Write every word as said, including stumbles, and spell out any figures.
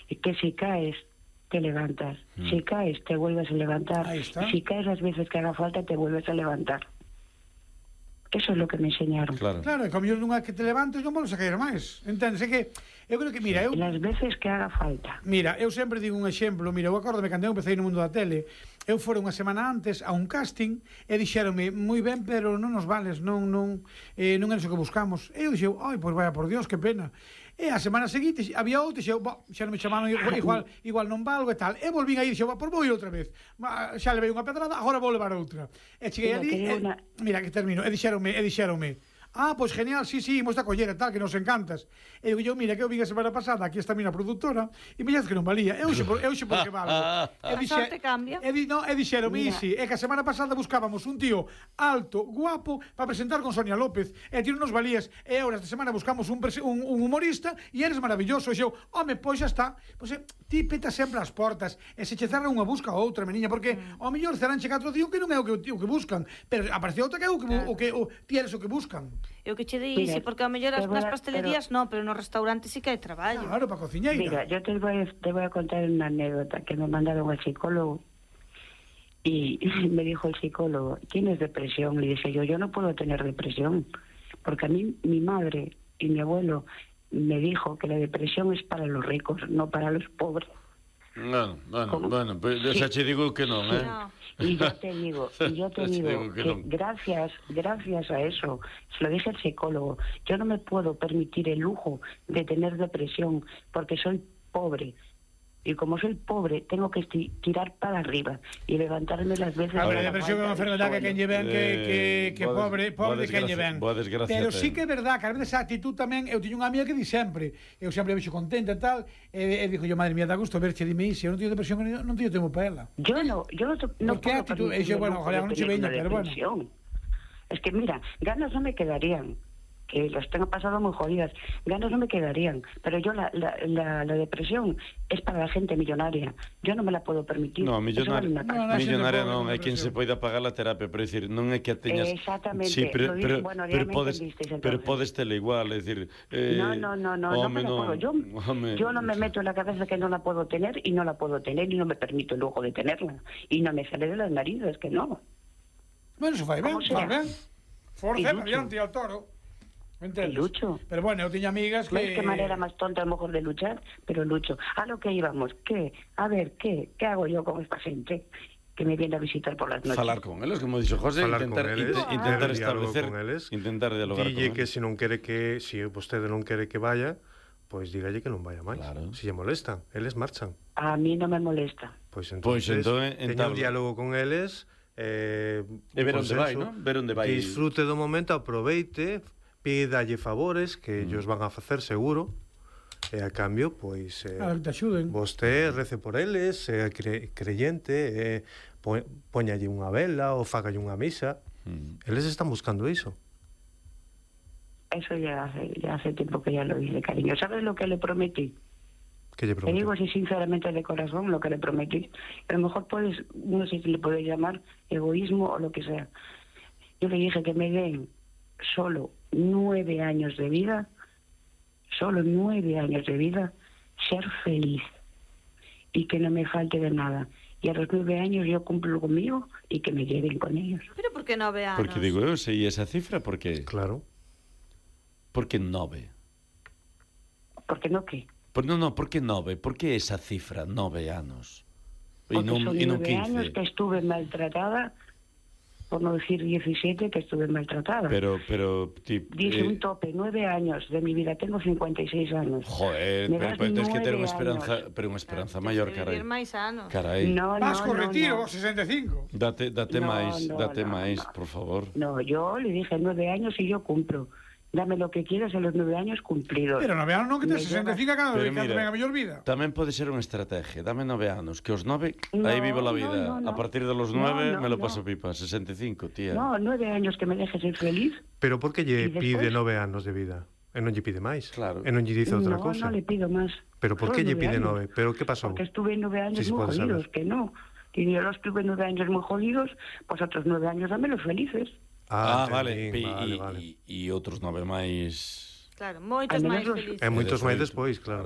que si caes, te levantas. Mm. Si caes, te vuelves a levantar. Ahí está. Y si caes las veces que haga falta, te vuelves a levantar. Eso é lo que me enseñaron. Claro, claro, e como eu nunha que te levantes non vamos a caer máis. Entendes? É que eu creo que, mira, eu... Las veces que haga falta. Mira, eu sempre digo un exemplo, mira, eu acordome cando eu empecé no mundo da tele, eu fora unha semana antes a un casting e dixeronme, moi ben, pero non nos vales, non non eh, non é iso que buscamos. E eu dixeu, ai, pois vaya por Dios, que pena. E a semana seguinte había outro, dixeu, xa non me chamaron, igual igual non valgo e tal. E volvín aí, dixeu, por vou ir outra vez. Xa levei unha pedrada, agora vou levar outra. E cheguei ali, e, una... mira que termino, e dixeronme, e dixeronme, ah, pois pues genial, sí, sí, imos a coller e tal, que nos encantas. E eu, mira, que eu vim a semana pasada, aquí está a miña produtora, e me que non valía. Eu xe por, eu xe por que valgo. A sorte cambia. E, no, e dixeron, isi, é que a semana pasada buscábamos un tío alto, guapo, para presentar con Sonia López, e ti non nos valías, e ahora esta semana buscamos un, un, un humorista, e eres maravilloso. E xeu, home, pois xa está. Pois, ti petas sempre as portas, e se che cerra unha busca a outra, meniña, porque mm. ao mellor cerranche catro tío que non é o que, o que buscan, pero aparece outra que é o que, claro. o que o, ti eres o que buscan. Eu que che dixi, porque ao mellor as, nas pastelerías pero... non, pero no restaurante sí que hai traballo. Claro, para cociñeira. Mira, yo te voy, te voy a contar una anécdota que me mandaron al psicólogo y me dijo el psicólogo, ¿tienes depresión? Le dije yo, yo no puedo tener depresión, porque a mí mi madre y mi abuelo me dijo que la depresión es para los ricos, no para los pobres. Bueno, bueno, ¿cómo? Bueno, pues sí. Xa che digo que non, eh? No. Y yo te digo, y yo te digo que, que gracias, gracias a eso, se lo dije al psicólogo, yo no me puedo permitir el lujo de tener depresión porque soy pobre. Y como soy pobre, tengo que tirar para arriba y levantarme las veces. A ver, a depresión é unha enfermedad que quen lle ven que, que, que boa pobre, pobre quen lle ven. Pero sí que é verdad, que a veces a actitud tamén, eu tiño unha amiga que di sempre, eu sempre a vexo contenta e tal, e, e dixo yo, madre mía, dá gusto verche, dime, se eu non teño depresión, non teño tempo para ela. Yo no, yo no, no Porque a actitud, e yo, bueno, ojalá non che veña, pero bueno. Es que mira, ganas no me quedarían, que las tengo pasado muy jodidas, ganas no me quedarían, pero yo la, la, la, la depresión es para la gente millonaria, yo no me la puedo permitir. No, millonaria no, no, millonaria non, é quen se poida pagar a terapia, pero decir, non é que a teñas. Exactamente, sí, pero, lo pero, digo, bueno, pero podes, pero podes tela igual, é dicir, eh, no, no, no, no, home, no me la puedo, yo, home, yo no me meto en la cabeza que no la puedo tener y no la puedo tener y no me permito el lujo de tenerla y no me sale de las narices, que no. Bueno, eso fai ben, fai ben. Forza, adiante al toro. Lucho. Pero bueno, eu tiña amigas que... No es que manera más tonta a lo mejor de luchar, pero lucho. A lo que íbamos, ¿qué? A ver, ¿qué? ¿Qué hago yo con esta gente que me viene a visitar por las noches? Falar con eles, como dixo José, Falar intentar, con eles, int intentar establecer, con eles, intentar dialogar dille con que eles. se non quere que, se vostede non quere que vaya, pois pues dígalle que non vaya máis. Claro. Se lle molestan, eles marchan. A mí no me molesta. Pois pues entonces, pues entonces teña un diálogo con eles, eh, e ver onde vai, ¿no? Ver onde vai. Disfrute do momento, aproveite, pídalle favores que mm. ellos van a facer seguro, e a cambio, pois eh, ah, te axuden. Vosté rece por eles, é cre creyente, eh, po poñalle unha vela ou fágalle unha misa. Mm. Eles están buscando iso. Eso ya hace, ya hace tiempo que ya lo hice, cariño. ¿Sabes lo que le prometí? ¿Qué le prometí? Te digo así sinceramente de corazón lo que le prometí. A lo mejor puedes, no sé si le puedes llamar egoísmo o lo que sea. Yo le dije que me den solo nueve años de vida, solo nueve años de vida, ser feliz y que no me falte de nada. Y a los nueve años yo cumplo conmigo y que me lleven con ellos. ¿Pero por qué nueve años? Porque digo eu, sei esa cifra, porque... Claro. Porque nove. ¿Por qué no qué? Por, no, no, por que nove? Por que esa cifra, nove anos? Porque non, son nueve años que estuve maltratada, por no decir diecisiete, que estuve maltratada. Pero, pero... Ti, Dice eh... un tope, nueve años de mi vida, tengo cincuenta y seis años. Joder, pero, pero tens que ter unha esperanza, pero unha esperanza claro, maior, carai. máis anos. Carai. No, no, Vas con no, retiro, no. sesenta e cinco. Date, date no, máis, no, date no, máis, no. por favor. No, yo le dije nueve años y yo cumplo. Dame lo que quieras a los nueve años cumplidos. Pero nove anos non que te sesenta e cinco cada vez que tenga a mellor vida. Tamén pode ser unha estrategia. Dame nove anos, que os nove, no, aí vivo la vida. No, no, no. A partir de los nueve no, no, me lo no. paso pipa. sesenta e cinco, tía. No, nueve años que me dejes ser feliz. Pero por que lle después... pide nove anos de vida? E non lle pide máis. Claro. E non lle dice outra no, cosa. No, no le pido máis. Pero por que lle pide nove? Pero que pasou? Porque estuve nove años sí, muy jodidos, saber. que no. Y yo los tuve nueve años muy jodidos, pues otros nueve años dámelos felices. Ah, ah vale. Ten, E vale, vale. outros nove máis... Claro, moitos máis felices. E moitos máis despois, claro.